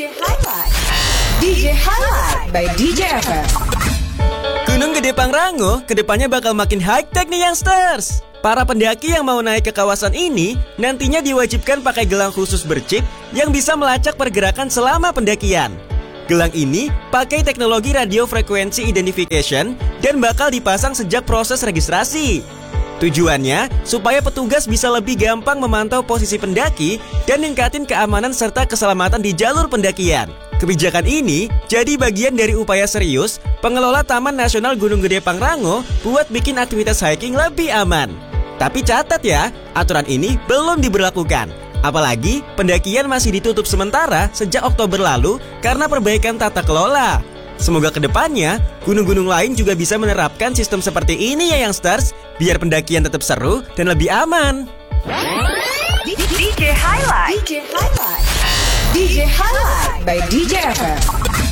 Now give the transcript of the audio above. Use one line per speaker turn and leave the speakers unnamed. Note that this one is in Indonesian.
DJ Highlight by DJ FM.
Gunung Gede Pangrango kedepannya bakal makin high-tech nih youngsters. Para pendaki yang mau naik ke kawasan ini nantinya diwajibkan pakai gelang khusus berchip yang bisa melacak pergerakan selama pendakian. Gelang ini pakai teknologi radio frequency identification dan bakal dipasang sejak proses registrasi. Tujuannya supaya petugas bisa lebih gampang memantau posisi pendaki dan ningkatin keamanan serta keselamatan di jalur pendakian. Kebijakan ini jadi bagian dari upaya serius pengelola Taman Nasional Gunung Gede Pangrango buat bikin aktivitas hiking lebih aman. Tapi catat ya, aturan ini belum diberlakukan. Apalagi pendakian masih ditutup sementara sejak Oktober lalu karena perbaikan tata kelola. Semoga kedepannya gunung-gunung lain juga bisa menerapkan sistem seperti ini ya youngsters, biar pendakian tetap seru dan lebih aman.
DJ Highlight by DJ FM.